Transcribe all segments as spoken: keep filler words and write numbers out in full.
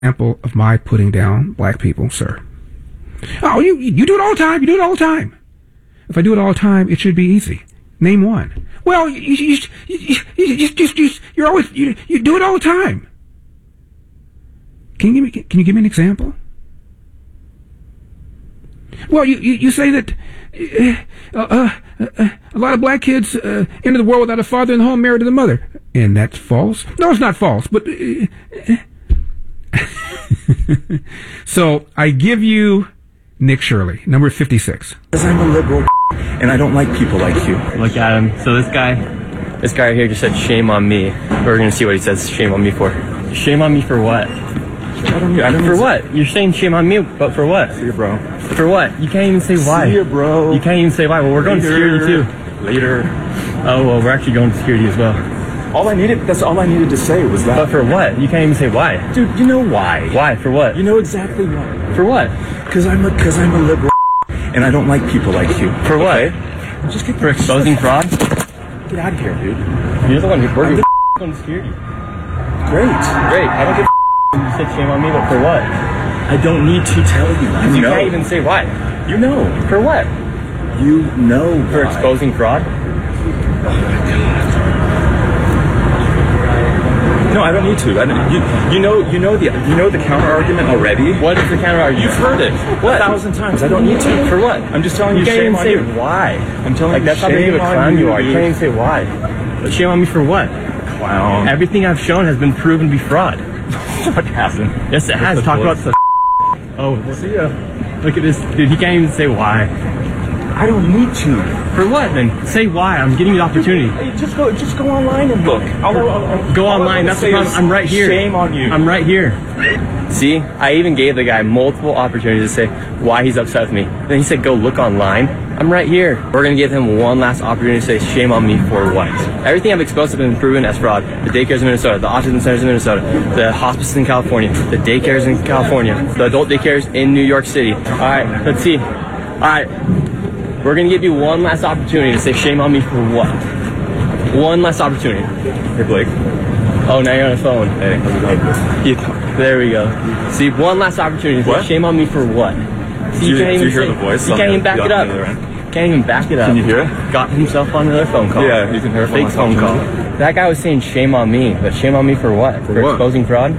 example of my putting down black people, sir. Oh, you you do it all the time. You do it all the time. If I do it all the time, it should be easy. Name one. Well, you you you, you, you just you, you're always you you do it all the time. Can you give me can you give me an example? Well, you you, you say that uh, uh, uh, a lot of black kids uh, enter the world without a father in the home, married to the mother, and that's false. No, it's not false, but. Uh, So I give you Nick Shirley, number fifty-six. Because I'm a liberal and I don't like people like you. Look at him. So this guy, this guy right here just said shame on me. We're gonna see what he says shame on me for. Shame on me for what? I don't, I don't for what? You're saying shame on me, but for what? See you, bro. For what? You can't even say why. See you, bro. You can't even say why. Well, we're going Later. to security too. Later. Oh, well, we're actually going to security as well. All I needed, that's all I needed to say was that. But for what? You can't even say why. Dude, you know why. Why? For what? You know exactly why. For what? Because I'm a, because I'm a liberal and I don't like people like you. For what? Okay? Just get For exposing fraud? Get out of here, dude. You're the one who's working the on security. Great. Great. I don't give a you said shame on me, but for what? I don't need to tell you. You You know. can't even say why. You know. For what? You know. For why. exposing fraud? No, I don't need to. I don't, you, you know, you know the, you know the counter argument already. What is the counter argument? You've heard it What? a thousand times. I don't need to. For what? I'm just telling you. You can't shame even on say you. why. I'm telling like you. that's how big of a shame on clown you are. You dude. can't even say why. But shame on me for what? Clown. Everything I've shown has been proven to be fraud. What happened? Yes, it has. the Talk about bullets. the. Oh, see ya. Look at this, dude. He can't even say why. I don't need to. For what then? Say why. I'm giving you the opportunity. Hey, just go, just go online and look. I'll, I'll, I'll, Go all online. I'm That's the say problem. is I'm right here. Shame on you. I'm right here. See, I even gave the guy multiple opportunities to say why he's upset with me. Then he said, go look online. I'm right here. We're going to give him one last opportunity to say shame on me for what? Everything I've exposed has been proven as fraud. The daycares in Minnesota, the autism centers in Minnesota, the hospices in California, the daycares in California, the adult daycares in New York City. All right, let's see. All right, we're going to give you one last opportunity to say shame on me for what? One last opportunity. Hey, Blake. Oh, now you're on the phone. Hey, how's it going? You, there we go. See, one last opportunity. What? Shame on me for what? See, Do you- can't do even you hear say- the voice You on can't the- even back on it the up. other end? Can't even back it up. Can you hear it? Got himself on another phone call. Yeah, you can hear it from Fake my phone phone. call. That guy was saying shame on me, but shame on me for what? For, what? exposing fraud?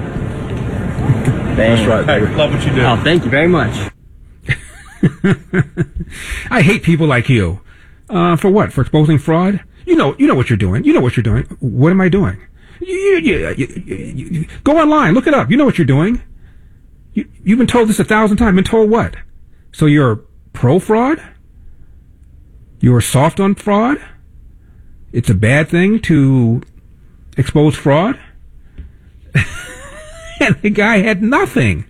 Dang. That's right, baby. Love what you do. Oh, thank you very much. I hate people like you. Uh, for what? For exposing fraud? You know, you know what you're doing. You know what you're doing. What am I doing? You, you, you, you, you, you, go online, look it up. You know what you're doing. You, you've been told this a thousand times. Been told what? So you're pro fraud? You're soft on fraud? It's a bad thing to expose fraud? And the guy had nothing.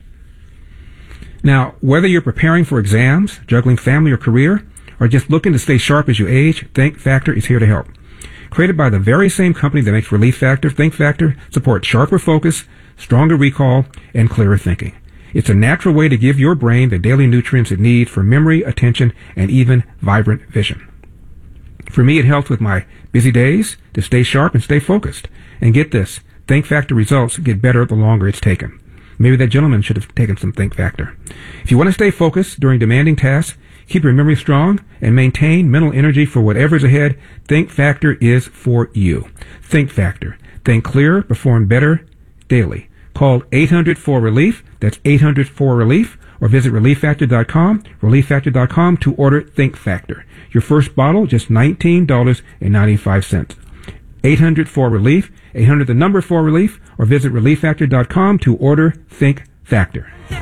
Now, whether you're preparing for exams, juggling family or career, or just looking to stay sharp as you age, Think Factor is here to help. Created by the very same company that makes Relief Factor, Think Factor supports sharper focus, stronger recall, and clearer thinking. It's a natural way to give your brain the daily nutrients it needs for memory, attention, and even vibrant vision. For me, it helps with my busy days to stay sharp and stay focused. And get this, Think Factor results get better the longer it's taken. Maybe that gentleman should have taken some Think Factor. If you want to stay focused during demanding tasks, keep your memory strong, and maintain mental energy for whatever's ahead, Think Factor is for you. Think Factor. Think clearer, perform better daily. Call eight hundred four relief. That's eight hundred four relief. Or visit relief factor dot com, relief factor dot com to order Think Factor. Your first bottle, just nineteen dollars and ninety-five cents. eight hundred four relief, eight hundred the number four relief, or visit relief factor dot com to order Think Factor.